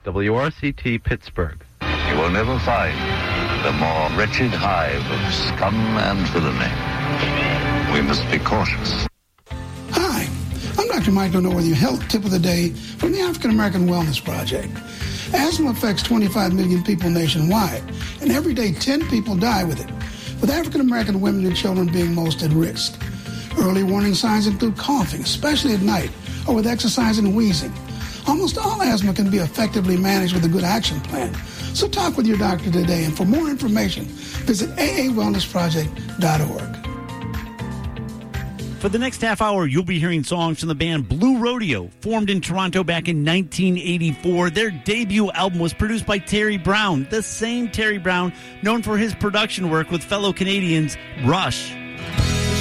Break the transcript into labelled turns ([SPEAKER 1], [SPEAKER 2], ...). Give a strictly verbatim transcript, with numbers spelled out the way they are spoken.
[SPEAKER 1] W R C T Pittsburgh.
[SPEAKER 2] You will never find the more wretched hive of scum and villainy. We must be cautious.
[SPEAKER 3] Hi, I'm Doctor Mike Donovan with your health tip of the day from the African American Wellness Project. Asthma affects twenty-five million people nationwide, and every day ten people die with it, with African American women and children being most at risk. Early warning signs include coughing, especially at night, or with exercise and wheezing. Almost all asthma can be effectively managed with a good action plan. So talk with your doctor today, and for more information, visit A A wellness project dot org.
[SPEAKER 4] For the next half hour, you'll be hearing songs from the band Blue Rodeo, formed in Toronto back in nineteen eighty-four. Their debut album was produced by Terry Brown, the same Terry Brown known for his production work with fellow Canadians Rush.